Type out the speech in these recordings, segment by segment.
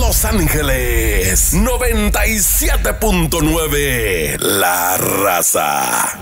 Los Ángeles 97.9 La Raza.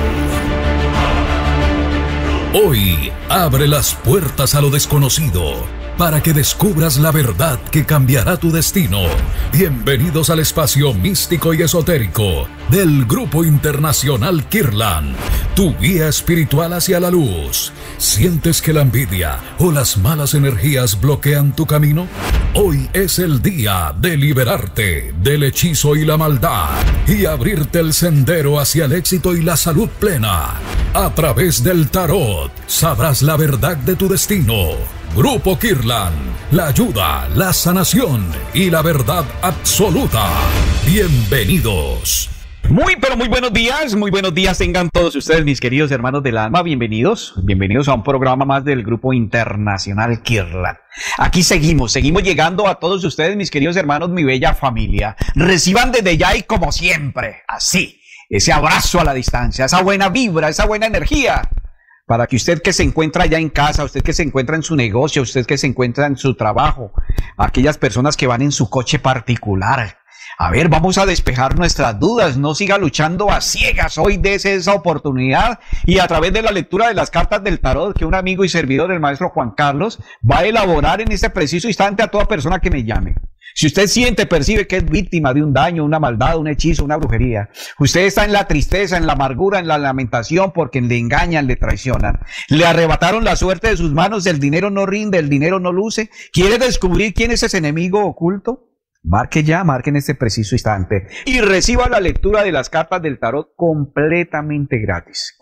Hoy abre las puertas a lo desconocido para que descubras la verdad que cambiará tu destino. Bienvenidos al espacio místico y esotérico del Grupo Internacional Kirlan, tu guía espiritual hacia la luz. ¿Sientes que la envidia o las malas energías bloquean tu camino? Hoy es el día de liberarte del hechizo y la maldad y abrirte el sendero hacia el éxito y la salud plena. A través del tarot sabrás la verdad de tu destino. Grupo Kirlan, la ayuda, la sanación y la verdad absoluta. Bienvenidos. Muy buenos días tengan todos ustedes, mis queridos hermanos del alma, bienvenidos a un programa más del Grupo Internacional Kirlan. Aquí seguimos llegando a todos ustedes, mis queridos hermanos, mi bella familia. Reciban desde ya y como siempre, así, ese abrazo a la distancia, esa buena vibra, esa buena energía, para que usted que se encuentra allá en casa, usted que se encuentra en su negocio, usted que se encuentra en su trabajo, aquellas personas que van en su coche particular, a ver, vamos a despejar nuestras dudas, no siga luchando a ciegas, hoy dese esa oportunidad y a través de la lectura de las cartas del tarot que un amigo y servidor del maestro Juan Carlos va a elaborar en este preciso instante a toda persona que me llame. Si usted percibe que es víctima de un daño, una maldad, un hechizo, una brujería, usted está en la tristeza, en la amargura, en la lamentación porque le engañan, le traicionan, le arrebataron la suerte de sus manos, el dinero no rinde, el dinero no luce, quiere descubrir quién es ese enemigo oculto, marque en este preciso instante y reciba la lectura de las cartas del tarot completamente gratis.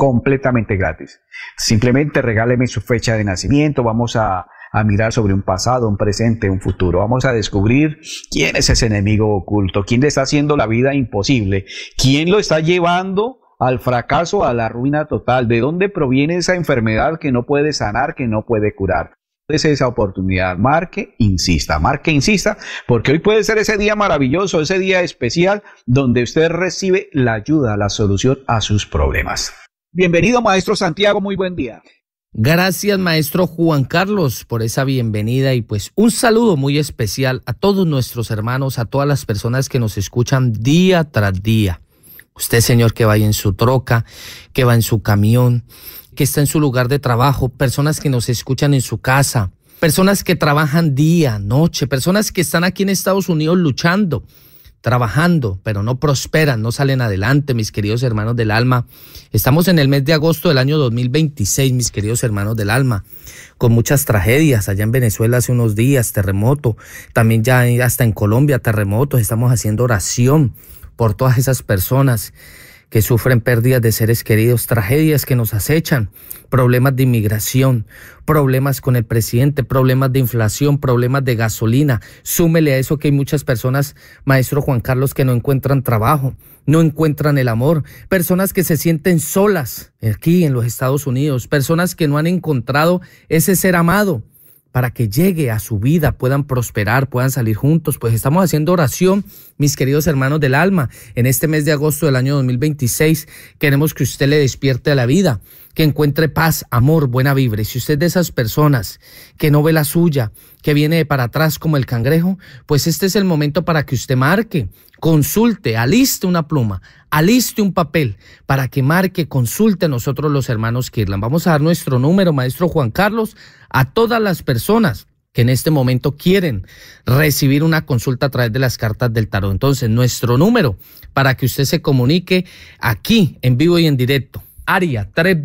Simplemente regáleme su fecha de nacimiento, vamos a mirar sobre un pasado, un presente, un futuro. Vamos a descubrir quién es ese enemigo oculto, quién le está haciendo la vida imposible, quién lo está llevando al fracaso, a la ruina total, de dónde proviene esa enfermedad que no puede sanar, que no puede curar. Es esa oportunidad, marque, insista, porque hoy puede ser ese día maravilloso, ese día especial donde usted recibe la ayuda, la solución a sus problemas. Bienvenido, maestro Santiago, muy buen día. Gracias, maestro Juan Carlos, por esa bienvenida y pues un saludo muy especial a todos nuestros hermanos, a todas las personas que nos escuchan día tras día. Usted, señor, que va en su troca, que va en su camión, que está en su lugar de trabajo, personas que nos escuchan en su casa, personas que trabajan día, noche, personas que están aquí en Estados Unidos luchando, trabajando, pero no prosperan, no salen adelante, mis queridos hermanos del alma. Estamos en el mes de agosto del año 2026, mis queridos hermanos del alma, con muchas tragedias. Allá en Venezuela hace unos días, terremoto, también ya hasta en Colombia, terremotos. Estamos haciendo oración por todas esas personas que sufren pérdidas de seres queridos, tragedias que nos acechan, problemas de inmigración, problemas con el presidente, problemas de inflación, problemas de gasolina. Súmele a eso que hay muchas personas, maestro Juan Carlos, que no encuentran trabajo, no encuentran el amor, personas que se sienten solas aquí en los Estados Unidos, personas que no han encontrado ese ser amado para que llegue a su vida, puedan prosperar, puedan salir juntos. Pues estamos haciendo oración, mis queridos hermanos del alma. En este mes de agosto del año 2026 queremos que usted le despierte a la vida, que encuentre paz, amor, buena vibra. Y si usted es de esas personas que no ve la suya, que viene de para atrás como el cangrejo, pues este es el momento para que usted marque, consulte, aliste una pluma, aliste un papel para que marque, consulte a nosotros los hermanos Kirlan. Vamos a dar nuestro número, maestro Juan Carlos, a todas las personas que en este momento quieren recibir una consulta a través de las cartas del tarot. Entonces, nuestro número para que usted se comunique aquí en vivo y en directo. Área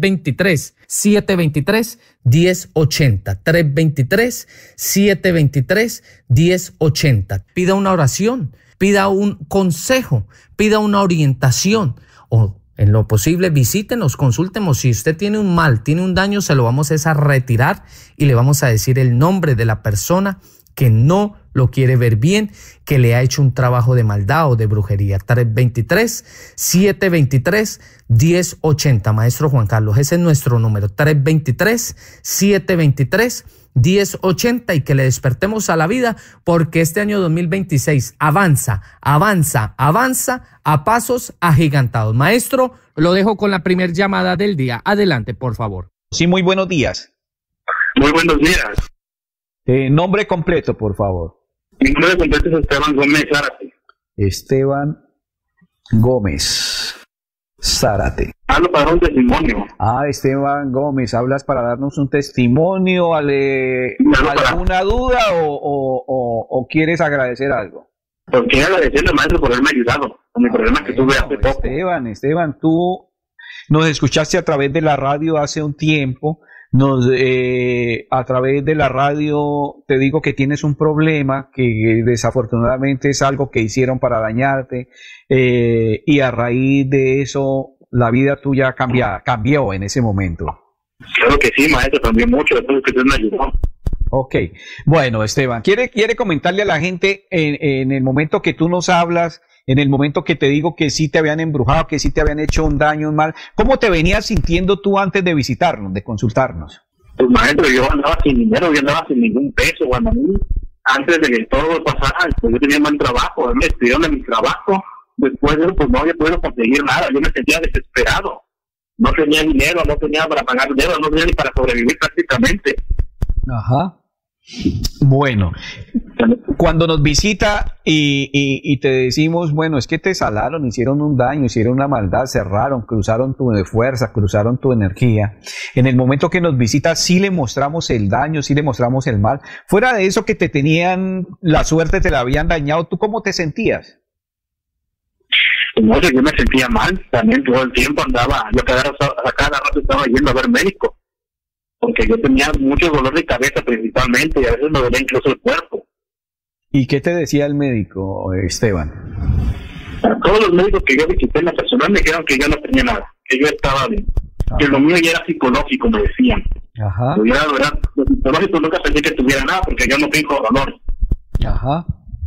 323-723-1080. 323-723-1080. Pida una oración, pida un consejo, pida una orientación o en lo posible visítenos, consúltenos. Si usted tiene un mal, tiene un daño, se lo vamos a retirar y le vamos a decir el nombre de la persona que no lo quiere ver bien, que le ha hecho un trabajo de maldad o de brujería. 323-723-1080. Maestro Juan Carlos, ese es nuestro número. 323-723-1080 y que le despertemos a la vida porque este año 2026 avanza a pasos agigantados. Maestro, lo dejo con la primer llamada del día. Adelante, por favor. Sí, muy buenos días. Muy buenos días. Nombre completo, por favor. Mi nombre completo es Esteban Gómez Zárate. Esteban Gómez Zárate. Hablo para un testimonio. Esteban Gómez, ¿hablas para darnos un testimonio? ¿Alguna duda o quieres agradecer algo? Porque quiero agradecerle, maestro, por haberme ayudado con mi problema que tuve hace poco. Esteban, tú nos escuchaste a través de la radio hace un tiempo. A través de la radio te digo que tienes un problema que desafortunadamente es algo que hicieron para dañarte, y a raíz de eso la vida tuya cambió en ese momento. Claro que sí, maestro, cambió mucho después que usted me ayudó. Ok, bueno, Esteban, ¿quiere comentarle a la gente en el momento que tú nos hablas, en el momento que te digo que sí te habían embrujado, que sí te habían hecho un daño, un mal, ¿cómo te venías sintiendo tú antes de visitarnos, de consultarnos? Pues maestro, yo andaba sin dinero, yo andaba sin ningún peso, cuando a mí, antes de que todo pasara, pues yo tenía un buen trabajo, me despidieron de mi trabajo, después de eso pues no había podido conseguir nada, yo me sentía desesperado, no tenía dinero, no tenía para pagar deudas, no tenía ni para sobrevivir prácticamente. Ajá. Bueno, cuando nos visita y te decimos, bueno, es que te salaron, hicieron un daño, hicieron una maldad, cerraron, cruzaron tu fuerza, cruzaron tu energía. En el momento que nos visita, sí le mostramos el daño, sí le mostramos el mal. Fuera de eso que te tenían la suerte, te la habían dañado, ¿tú cómo te sentías? No sé, yo me sentía mal, también todo el tiempo andaba, yo cada rato estaba yendo a ver médico, porque yo tenía mucho dolor de cabeza principalmente y a veces me dolía incluso el cuerpo. ¿Y qué te decía el médico, Esteban? Todos los médicos que yo visité en la personal me dijeron que yo no tenía nada, que yo estaba bien, que lo mío ya era psicológico, me decían. Ajá. Yo la verdad, lo psicológico nunca pensé que tuviera nada, porque yo no tengo dolor. Ajá.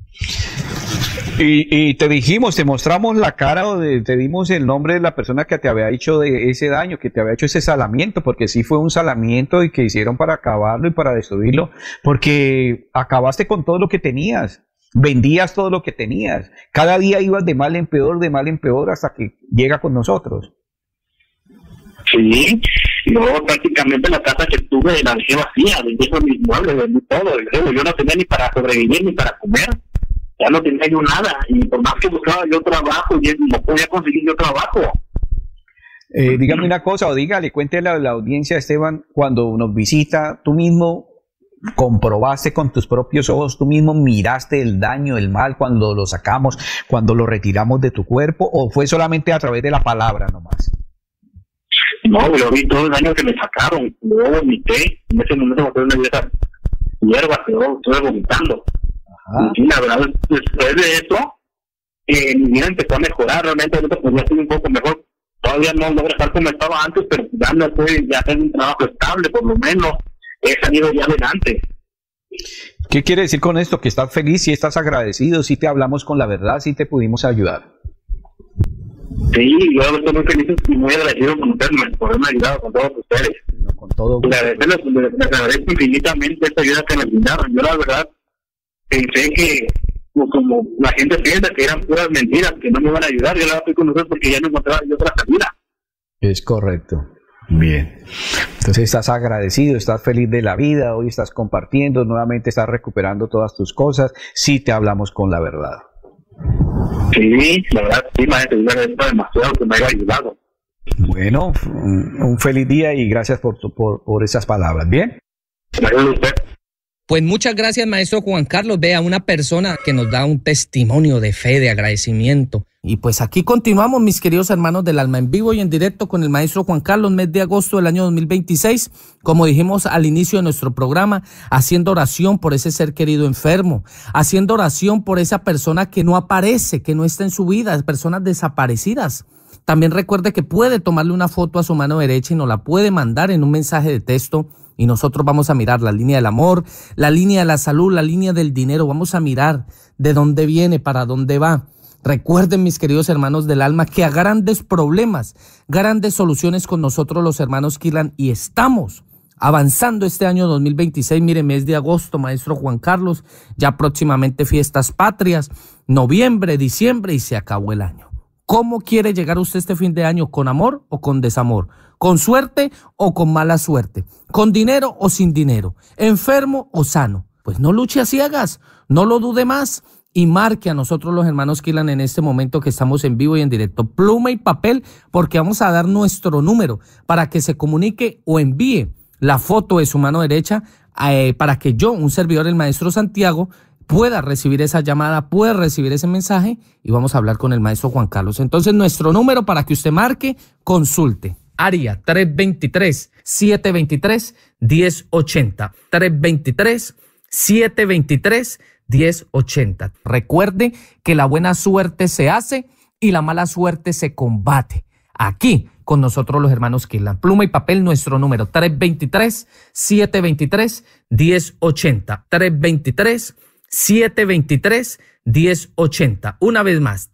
Y te dijimos, te mostramos la cara o te dimos el nombre de la persona que te había hecho de ese daño, que te había hecho ese salamiento, porque sí fue un salamiento y que hicieron para acabarlo y para destruirlo, porque acabaste con todo lo que tenías, vendías todo lo que tenías, cada día ibas de mal en peor hasta que llega con nosotros. Sí, yo prácticamente la casa que tuve la dejé vacía, vendí mis muebles, vendí todo, yo no tenía ni para sobrevivir ni para comer. Ya no tenía yo nada, y por más que buscaba yo trabajo, y no podía conseguir yo trabajo. Dígame una cosa, o dígale, cuéntele a la audiencia, Esteban, cuando nos visita, tú mismo comprobaste con tus propios ojos, tú mismo miraste el daño, el mal, cuando lo sacamos, cuando lo retiramos de tu cuerpo, o fue solamente a través de la palabra nomás? No, yo vi todo el daño que me sacaron, luego vomité, en ese momento me fue una hierba, que yo estuve vomitando. Y la verdad, después de eso, mi vida empezó a mejorar, realmente ahorita pues ya estoy un poco mejor, todavía no logro estar como estaba antes, pero ya no puedo ya hacer un trabajo estable, por lo menos he salido ya adelante. ¿Qué quiere decir con esto? Que estás feliz, si estás agradecido, si te hablamos con la verdad, si te pudimos ayudar. Sí, yo estoy muy feliz y muy agradecido con ustedes por haberme ayudado con todos ustedes. No, con todo. Les agradezco infinitamente esta ayuda que me brindaron. Yo la verdad pensé que, como la gente piensa que eran puras mentiras, que no me iban a ayudar, yo la estoy con ustedes porque ya no encontraba yo otra salida. Es correcto. Bien. Entonces estás agradecido, estás feliz de la vida, hoy estás compartiendo, nuevamente estás recuperando todas tus cosas, sí te hablamos con la verdad. Sí, la verdad, sí, maestro, yo agradezco demasiado que me haya ayudado. Bueno, un feliz día y gracias por esas palabras, ¿bien? Gracias a usted. Pues muchas gracias, maestro Juan Carlos. Vea, una persona que nos da un testimonio de fe, de agradecimiento. Y pues aquí continuamos, mis queridos hermanos del alma, en vivo y en directo con el maestro Juan Carlos, mes de agosto del año 2026. Como dijimos al inicio de nuestro programa, haciendo oración por ese ser querido enfermo, haciendo oración por esa persona que no aparece, que no está en su vida, personas desaparecidas. También recuerde que puede tomarle una foto a su mano derecha y nos la puede mandar en un mensaje de texto. Y nosotros vamos a mirar la línea del amor, la línea de la salud, la línea del dinero. Vamos a mirar de dónde viene, para dónde va. Recuerden, mis queridos hermanos del alma, que a grandes problemas, grandes soluciones con nosotros los hermanos Kirlan, y estamos avanzando este año 2026. Mire, mes de agosto, maestro Juan Carlos, ya próximamente fiestas patrias, noviembre, diciembre, y se acabó el año. ¿Cómo quiere llegar usted este fin de año? ¿Con amor o con desamor? ¿Con suerte o con mala suerte? ¿Con dinero o sin dinero? ¿Enfermo o sano? Pues pues no luche a ciegas, no lo dude más y marque a nosotros los hermanos Kirlan en este momento que estamos en vivo y en directo. Pluma y papel, porque vamos a dar nuestro número para que se comunique o envíe la foto de su mano derecha para que yo, un servidor, el maestro Santiago, pueda recibir esa llamada, pueda recibir ese mensaje y vamos a hablar con el maestro Juan Carlos. Entonces, nuestro número para que usted marque, consulte. Área 323-723-1080. 323-723-1080. Recuerde que la buena suerte se hace y la mala suerte se combate. Aquí, con nosotros los hermanos Kirlan. Pluma y papel, nuestro número 323-723-1080. 323-723-1080. Una vez más,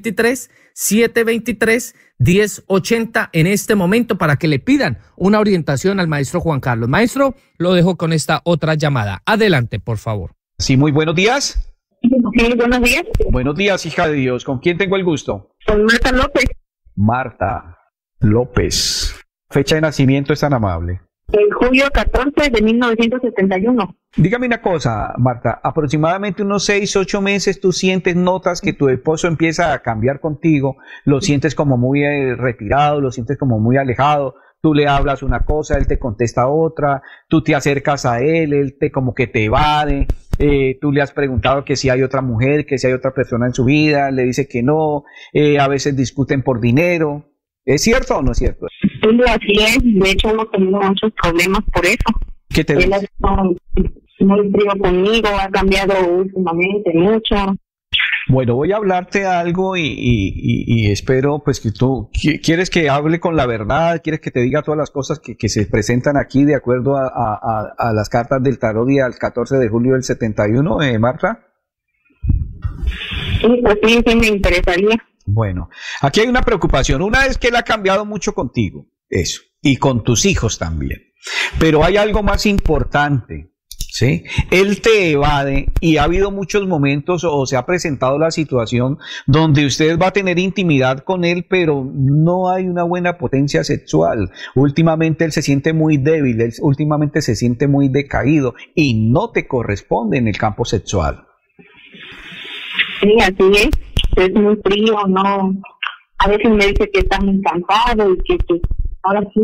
323-723-1080 en este momento para que le pidan una orientación al maestro Juan Carlos. Maestro, lo dejo con esta otra llamada. Adelante, por favor. Sí, muy buenos días. Sí, buenos días. Buenos días, hija de Dios. ¿Con quién tengo el gusto? Con Marta López. Marta López. Fecha de nacimiento es tan amable. El julio 14 de 1971. Dígame una cosa, Marta, aproximadamente unos 6, 8 meses tú notas que tu esposo empieza a cambiar contigo, lo sientes como muy retirado, lo sientes como muy alejado, tú le hablas una cosa, él te contesta otra, tú te acercas a él te como que te evade, tú le has preguntado que si hay otra mujer, que si hay otra persona en su vida, le dice que no, a veces discuten por dinero. ¿Es cierto o no es cierto? Sí, así es. De hecho, hemos tenido muchos problemas por eso. ¿Qué te Él dice? es muy frío conmigo, ha cambiado últimamente mucho. Bueno, voy a hablarte algo y espero pues que tú quieres que hable con la verdad, quieres que te diga todas las cosas que se presentan aquí de acuerdo a las cartas del tarot y al 14 de julio del 71, Marta. Sí, pues sí me interesaría. Bueno, aquí hay una preocupación. Una es que él ha cambiado mucho contigo, eso, y con tus hijos también. Pero hay algo más importante, ¿sí? Él te evade y ha habido muchos momentos o se ha presentado la situación donde usted va a tener intimidad con él, pero no hay una buena potencia sexual. Últimamente él se siente muy débil, él últimamente se siente muy decaído y no te corresponde en el campo sexual. Sí, así es. Es muy frío, no. A veces me dice que está muy cansado y que ahora sí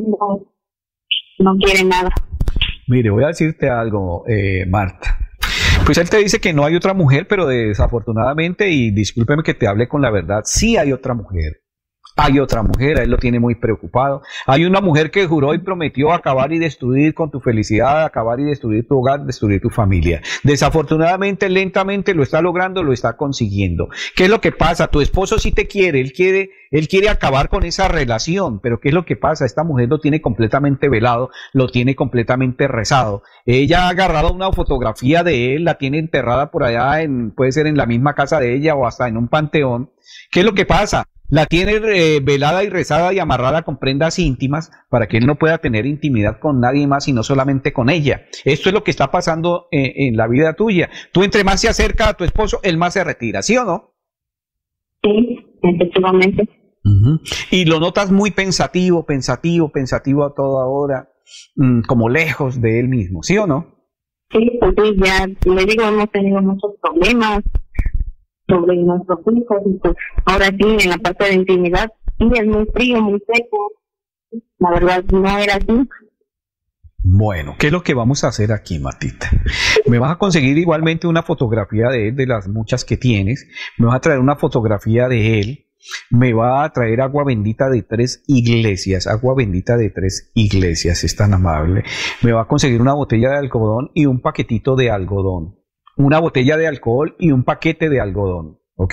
no quiere nada. Mire, voy a decirte algo, Marta. Pues él te dice que no hay otra mujer, pero desafortunadamente, y discúlpeme que te hable con la verdad, sí hay otra mujer. Hay otra mujer, a él lo tiene muy preocupado. Hay una mujer que juró y prometió acabar y destruir con tu felicidad, acabar y destruir tu hogar, destruir tu familia. Desafortunadamente, lentamente lo está logrando, lo está consiguiendo. ¿Qué es lo que pasa? Tu esposo sí te quiere, él quiere acabar con esa relación, pero ¿qué es lo que pasa? Esta mujer lo tiene completamente velado, lo tiene completamente rezado. Ella ha agarrado una fotografía de él, la tiene enterrada por allá, puede ser en la misma casa de ella o hasta en un panteón. ¿Qué es lo que pasa? La tiene velada y rezada y amarrada con prendas íntimas para que él no pueda tener intimidad con nadie más y no solamente con ella. Esto es lo que está pasando en la vida tuya. Tú entre más se acerca a tu esposo, él más se retira, ¿sí o no? Sí, efectivamente. Y lo notas muy pensativo a toda hora, como lejos de él mismo, ¿sí o no? Sí, pues sí, ya le digo, hemos tenido muchos problemas sobre nuestros hijos y pues ahora sí, en la parte de intimidad, sí, es muy frío, muy seco. La verdad no era así. Bueno, ¿qué es lo que vamos a hacer aquí, Martita? Me vas a conseguir igualmente una fotografía de él, de las muchas que tienes. Me vas a traer una fotografía de él. Me va a traer agua bendita de 3 iglesias. Agua bendita de 3 iglesias, es tan amable. Me va a conseguir una botella de algodón y un paquetito de algodón. Una botella de alcohol y un paquete de algodón, ¿ok?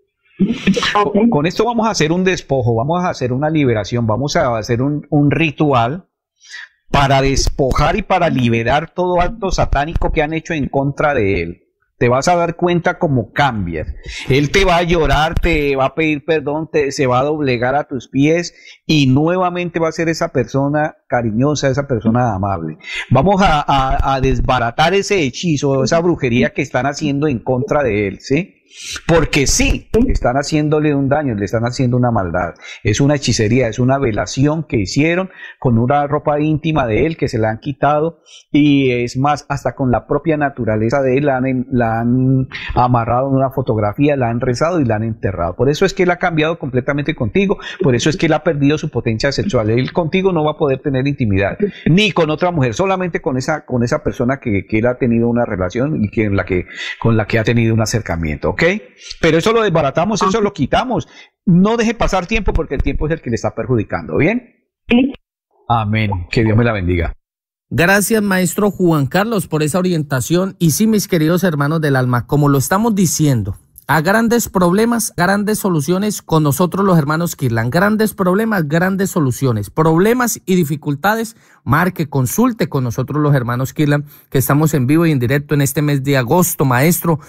Con esto vamos a hacer un despojo, vamos a hacer una liberación, vamos a hacer un ritual para despojar y para liberar todo acto satánico que han hecho en contra de él. Te vas a dar cuenta cómo cambias. Él te va a llorar, te va a pedir perdón, se va a doblegar a tus pies y nuevamente va a ser esa persona cariñosa, esa persona amable. Vamos a desbaratar ese hechizo, esa brujería que están haciendo en contra de él, ¿sí? Porque sí, están haciéndole un daño, le están haciendo una maldad. Es una hechicería, es una velación que hicieron con una ropa íntima de él que se la han quitado, y es más, hasta con la propia naturaleza de él la han amarrado en una fotografía, la han rezado y la han enterrado. Por eso es que él ha cambiado completamente contigo, por eso es que él ha perdido su potencia sexual. Él contigo no va a poder tener intimidad, ni con otra mujer, solamente con esa persona que él ha tenido una relación y con la que ha tenido un acercamiento, ¿ok? Pero eso lo desbaratamos, eso lo quitamos. No deje pasar tiempo, porque el tiempo es el que le está perjudicando, ¿bien? Sí. Amén, que Dios me la bendiga. Gracias, maestro Juan Carlos, por esa orientación. Y sí, mis queridos hermanos del alma, como lo estamos diciendo, a grandes problemas, grandes soluciones con nosotros los hermanos Kirlan. Grandes problemas, grandes soluciones. Problemas y dificultades, marque, consulte con nosotros los hermanos Kirlan, que estamos en vivo y en directo en este mes de agosto. Maestro,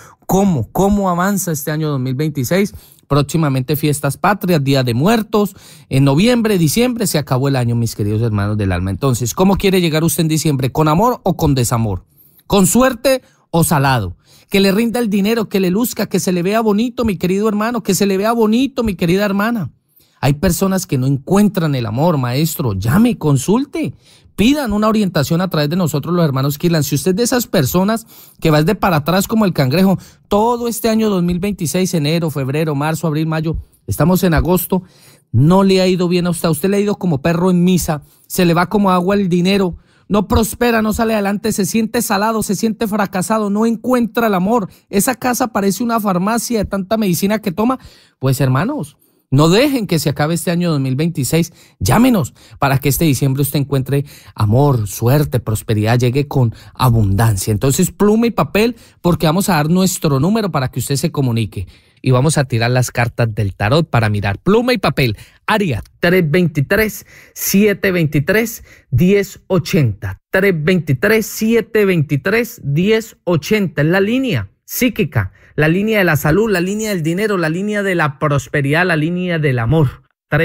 ¿cómo avanza este año 2026? Próximamente fiestas patrias, Día de Muertos, en noviembre, diciembre, se acabó el año, mis queridos hermanos del alma. Entonces, ¿cómo quiere llegar usted en diciembre? ¿Con amor o con desamor? ¿Con suerte o salado? Que le rinda el dinero, que le luzca, que se le vea bonito, mi querido hermano, que se le vea bonito, mi querida hermana. Hay personas que no encuentran el amor, maestro. Llame, consulte, pidan una orientación a través de nosotros los hermanos Kirlan. Si usted es de esas personas que va de para atrás como el cangrejo, todo este año 2026, enero, febrero, marzo, abril, mayo, estamos en agosto, no le ha ido bien a usted le ha ido como perro en misa, se le va como agua el dinero, no prospera, no sale adelante, se siente salado, se siente fracasado, no encuentra el amor. Esa casa parece una farmacia de tanta medicina que toma. Pues hermanos, no dejen que se acabe este año 2026. Llámenos para que este diciembre usted encuentre amor, suerte, prosperidad, llegue con abundancia. Entonces, pluma y papel, porque vamos a dar nuestro número para que usted se comunique. Y vamos a tirar las cartas del tarot para mirar. Pluma y papel. Área 323-723-1080. 323-723-1080. Es la línea psíquica, la línea de la salud, la línea del dinero, la línea de la prosperidad, la línea del amor.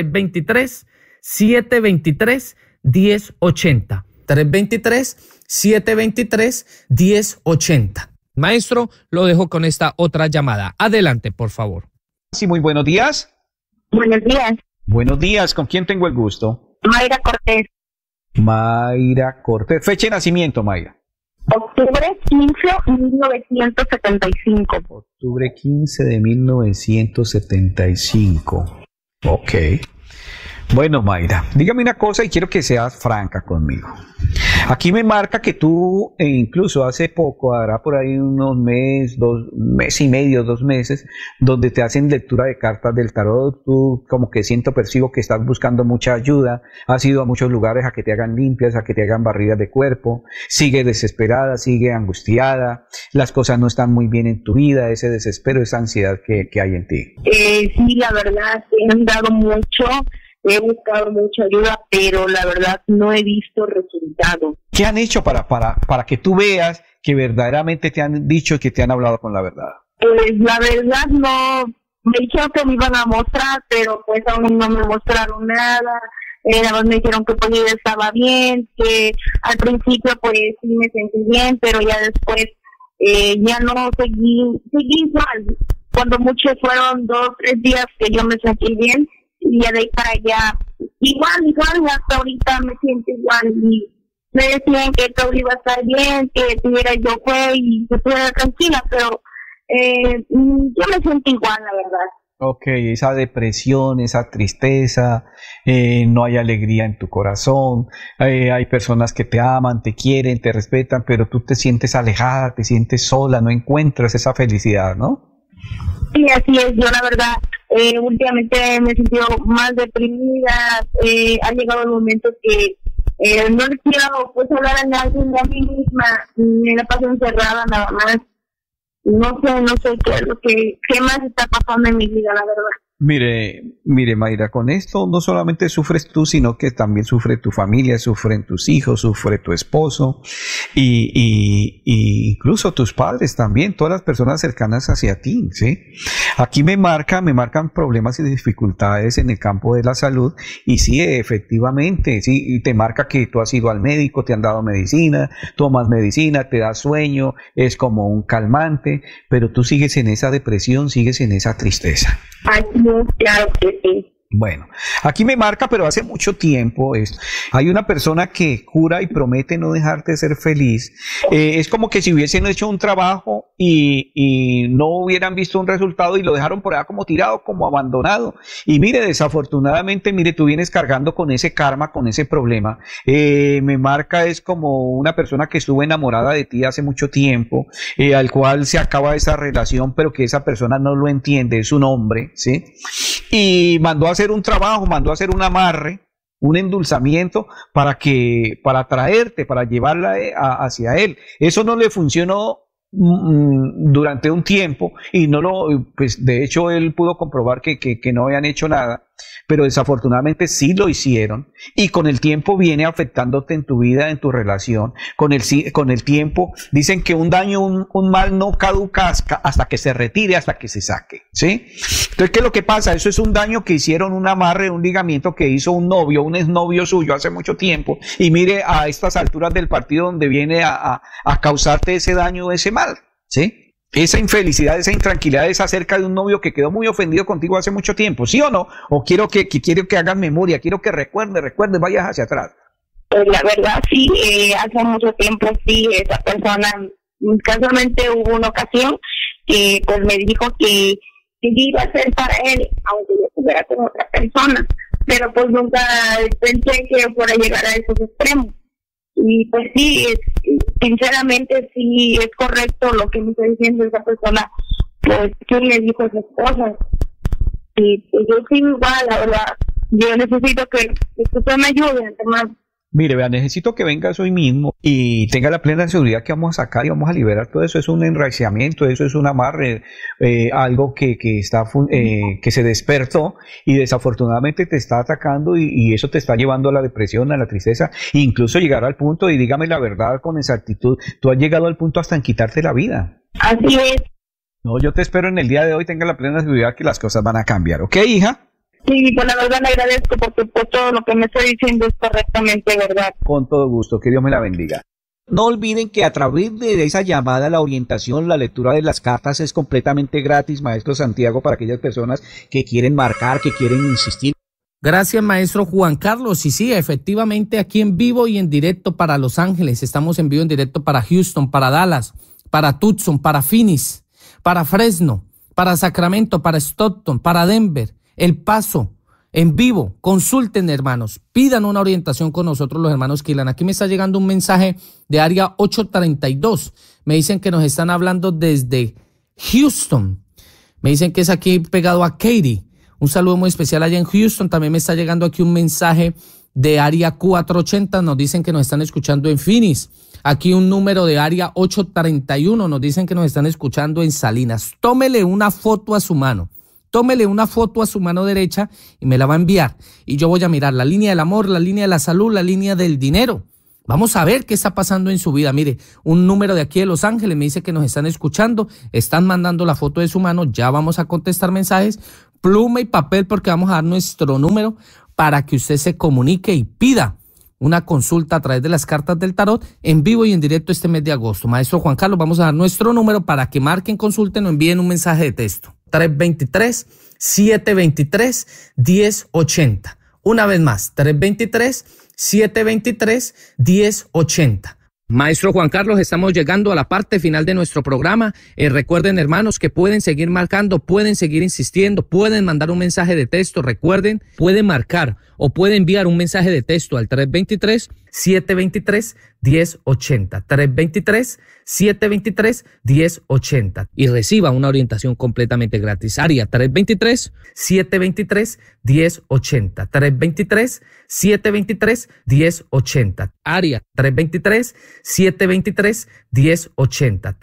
323-723-1080. 323-723-1080. Maestro, lo dejo con esta otra llamada. Adelante, por favor. Sí, muy buenos días. Buenos días. Buenos días, ¿con quién tengo el gusto? Mayra Cortés. Mayra Cortés. Fecha de nacimiento, Mayra. Octubre 15, 1975. Octubre 15 de 1975. Ok. Bueno, Mayra, dígame una cosa y quiero que seas franca conmigo. Aquí me marca que tú, incluso hace poco, hará por ahí unos meses, mes y medio, 2 meses, donde te hacen lectura de cartas del tarot. Tú como que percibo que estás buscando mucha ayuda, has ido a muchos lugares a que te hagan limpias, a que te hagan barridas de cuerpo, sigue desesperada, sigue angustiada, las cosas no están muy bien en tu vida, ese desespero, esa ansiedad que hay en ti. Sí, la verdad, he andado mucho. He buscado mucha ayuda, pero la verdad no he visto resultados. ¿Qué han hecho para que tú veas que verdaderamente te han dicho que te han hablado con la verdad? Pues la verdad no, me dijeron que me iban a mostrar, pero pues aún no me mostraron nada. Nada más me dijeron que pues yo estaba bien, que al principio pues sí me sentí bien, pero ya después ya no seguí igual. Cuando mucho fueron 2 o 3 días que yo me sentí bien, y ya de ahí para allá, igual, hasta ahorita me siento igual, y me decían que todo iba a estar bien, que tuviera yo fe y que estuviera tranquila, pero yo me siento igual, la verdad. Ok, esa depresión, esa tristeza, no hay alegría en tu corazón, hay personas que te aman, te quieren, te respetan, pero tú te sientes alejada, te sientes sola, no encuentras esa felicidad, ¿no? Sí, así es, yo la verdad, últimamente me he sentido más deprimida, ha llegado el momento que no le quiero pues hablar a nadie, ni a mí misma, me la paso encerrada nada más, no sé qué más está pasando en mi vida, la verdad. Mire, Mayra, con esto no solamente sufres tú, sino que también sufre tu familia, sufren tus hijos, sufre tu esposo y incluso tus padres también, todas las personas cercanas hacia ti, ¿sí? Aquí me marcan problemas y dificultades en el campo de la salud y sí, efectivamente, sí, te marca que tú has ido al médico, te han dado medicina, tomas medicina, te da sueño, es como un calmante, pero tú sigues en esa depresión, sigues en esa tristeza. Ay, no, claro que sí. Bueno, aquí me marca, pero hace mucho tiempo hay una persona que jura y promete no dejarte ser feliz. Es como que si hubiesen hecho un trabajo y no hubieran visto un resultado y lo dejaron por allá como tirado, como abandonado. Y mire, desafortunadamente, mire, tú vienes cargando con ese karma, con ese problema. Me marca es como una persona que estuvo enamorada de ti hace mucho tiempo, al cual se acaba esa relación, pero que esa persona no lo entiende, es un hombre, ¿sí? Y mandó a hacer un trabajo, mandó a hacer un amarre, un endulzamiento para traerte, para llevarla hacia él. Eso no le funcionó durante un tiempo y pues de hecho él pudo comprobar que no habían hecho nada, pero desafortunadamente sí lo hicieron y con el tiempo viene afectándote en tu vida, en tu relación. Con el tiempo dicen que un daño, un mal no caduca hasta que se retire, hasta que se saque, ¿sí? Entonces, ¿qué es lo que pasa? Eso es un daño que hicieron, un amarre, un ligamiento que hizo un exnovio suyo hace mucho tiempo y mire a estas alturas del partido donde viene a causarte ese daño, ese mal, ¿sí? Esa infelicidad, esa intranquilidad es acerca de un novio que quedó muy ofendido contigo hace mucho tiempo, ¿sí o no? O quiero que hagas memoria, quiero que recuerdes, vayas hacia atrás. Pues la verdad sí, hace mucho tiempo sí, esa persona, casualmente hubo una ocasión que pues me dijo que iba a ser para él, aunque yo estuviera con otra persona, pero pues nunca pensé que fuera a llegar a esos extremos. Y pues sí, sinceramente sí es correcto lo que me está diciendo esa persona, pues que le dijo esas cosas. Y pues yo sí igual, la verdad, yo necesito que usted me ayude, además. Mire, vea, necesito que vengas hoy mismo y tenga la plena seguridad que vamos a sacar y vamos a liberar todo eso. Es un enraiciamiento, eso es un amarre, algo que se despertó y desafortunadamente te está atacando y eso te está llevando a la depresión, a la tristeza, incluso llegar al punto, y dígame la verdad con exactitud, tú has llegado al punto hasta en quitarte la vida. Así es. No, yo te espero en el día de hoy, tenga la plena seguridad que las cosas van a cambiar, ¿ok, hija? Sí, pues la verdad le agradezco porque por todo lo que me está diciendo es correctamente verdad. Con todo gusto, que Dios me la bendiga. No olviden que a través de esa llamada, la orientación, la lectura de las cartas es completamente gratis, Maestro Santiago, para aquellas personas que quieren marcar, que quieren insistir. Gracias, Maestro Juan Carlos. Y sí, efectivamente, aquí en vivo y en directo para Los Ángeles, estamos en vivo en directo para Houston, para Dallas, para Tucson, para Phoenix, para Fresno, para Sacramento, para Stockton, para Denver, El Paso, en vivo. Consulten, hermanos, pidan una orientación con nosotros los hermanos Kilan. Aquí me está llegando un mensaje de área 832. Me dicen que nos están hablando desde Houston. Me dicen que es aquí pegado a Katy. Un saludo muy especial allá en Houston. También me está llegando aquí un mensaje de área 480. Nos dicen que nos están escuchando en Phoenix. Aquí un número de área 831. Nos dicen que nos están escuchando en Salinas. Tómele una foto a su mano. Tómele una foto a su mano derecha y me la va a enviar. Y yo voy a mirar la línea del amor, la línea de la salud, la línea del dinero. Vamos a ver qué está pasando en su vida. Mire, un número de aquí de Los Ángeles me dice que nos están escuchando, están mandando la foto de su mano, ya vamos a contestar mensajes, pluma y papel porque vamos a dar nuestro número para que usted se comunique y pida una consulta a través de las cartas del tarot en vivo y en directo este mes de agosto. Maestro Juan Carlos, vamos a dar nuestro número para que marquen, consulten o envíen un mensaje de texto. 323-723-1080. Una vez más, 323-723-1080. Maestro Juan Carlos, estamos llegando a la parte final de nuestro programa. Recuerden, hermanos, que pueden seguir marcando, pueden seguir insistiendo, pueden mandar un mensaje de texto. Recuerden, pueden marcar o pueden enviar un mensaje de texto al 323-723-1080. 323-723-1080. Y reciba una orientación completamente gratis. Área 323-723-1080. 323-723-1080. Área 323-723-1080.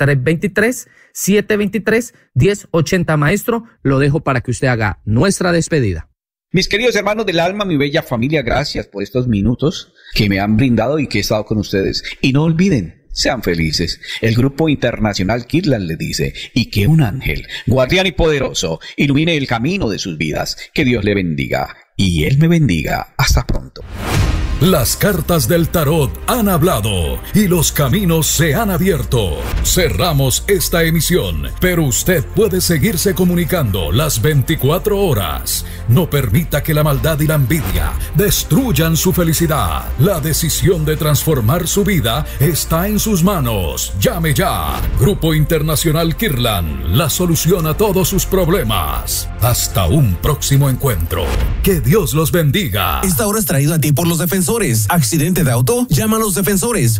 323-723-1080. Maestro, lo dejo para que usted haga nuestra despedida. Mis queridos hermanos del alma, mi bella familia, gracias por estos minutos que me han brindado y que he estado con ustedes. Y no olviden, sean felices. El Grupo Internacional Kirtland le dice, y que un ángel, guardián y poderoso, ilumine el camino de sus vidas. Que Dios le bendiga y Él me bendiga. Hasta pronto. Las cartas del tarot han hablado y los caminos se han abierto. Cerramos esta emisión, pero usted puede seguirse comunicando las 24 horas. No permita que la maldad y la envidia destruyan su felicidad. La decisión de transformar su vida está en sus manos. Llame ya. Grupo Internacional Kirtland, la solución a todos sus problemas. Hasta un próximo encuentro. Que Dios los bendiga. Esta hora es traído a ti por los defensores. ¿Accidente de auto? Llama a los defensores.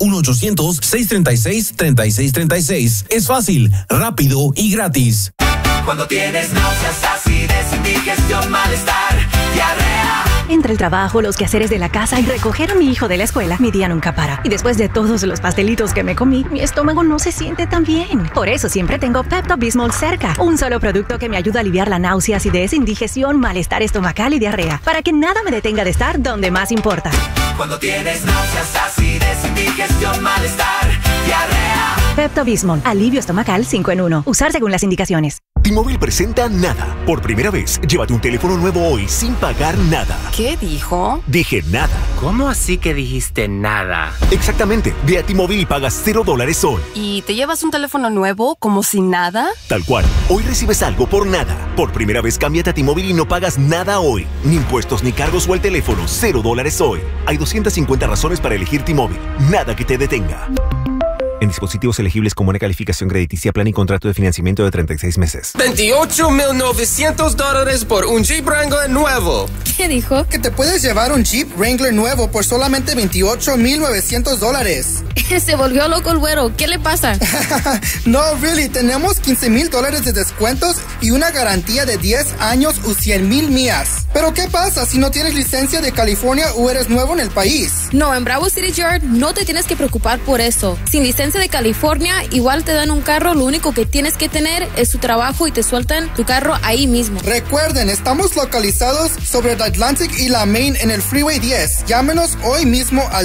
1-800-636-3636. Es fácil, rápido y gratis. Cuando tienes náuseas, acidez, indigestión, malestar, diarrea. Entre el trabajo, los quehaceres de la casa y recoger a mi hijo de la escuela, mi día nunca para. Y después de todos los pastelitos que me comí, mi estómago no se siente tan bien. Por eso siempre tengo Pepto-Bismol cerca. Un solo producto que me ayuda a aliviar la náusea, acidez, indigestión, malestar estomacal y diarrea. Para que nada me detenga de estar donde más importa. Cuando tienes náuseas, acidez, indigestión, malestar, diarrea. Pepto-Bismol, alivio estomacal 5 en 1. Usar según las indicaciones. T-Mobile presenta Nada. Por primera vez, llévate un teléfono nuevo hoy sin pagar nada. ¿Qué dijo? Dije nada. ¿Cómo así que dijiste nada? Exactamente. Ve a T-Mobile y pagas $0 hoy. ¿Y te llevas un teléfono nuevo como sin nada? Tal cual. Hoy recibes algo por nada. Por primera vez, cámbiate a T-Mobile y no pagas nada hoy. Ni impuestos ni cargos o el teléfono. $0 hoy. Hay 250 razones para elegir T-Mobile. Nada que te detenga. En dispositivos elegibles con buena calificación crediticia, plan y contrato de financiamiento de 36 meses. $28,900 por un Jeep Wrangler nuevo. ¿Qué dijo? Que te puedes llevar un Jeep Wrangler nuevo por solamente $28,900. Se volvió loco el güero. ¿Qué le pasa? No, really. Tenemos $15,000 de descuentos y una garantía de 10 años y 100,000 millas. Pero ¿qué pasa si no tienes licencia de California o eres nuevo en el país? No, en Bravo City Yard no te tienes que preocupar por eso. Sin licencia de California, igual te dan un carro. Lo único que tienes que tener es tu trabajo y te sueltan tu carro ahí mismo. Recuerden, estamos localizados sobre el Atlantic y la Main en el Freeway 10. Llámenos hoy mismo al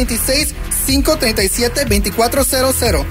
626-537-2400.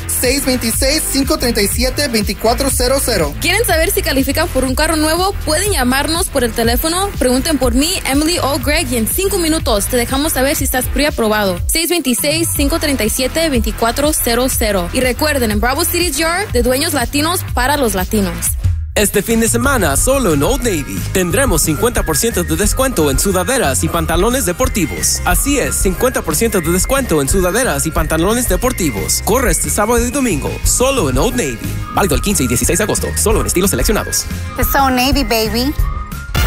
626-537-2400. ¿Quieren saber si califican por un carro nuevo? Pueden llamarnos por el teléfono. Pregunten por mí, Emily o Greg, y en 5 minutos te dejamos saber si estás preaprobado. 626-537-2400. Y recuerden, en Bravo City Yard, de dueños latinos para los latinos. Este fin de semana, solo en Old Navy, tendremos 50% de descuento en sudaderas y pantalones deportivos. Así es, 50% de descuento en sudaderas y pantalones deportivos. Corre este sábado y domingo, solo en Old Navy. Válido el 15 y 16 de agosto, solo en estilos seleccionados. It's Old Navy, baby.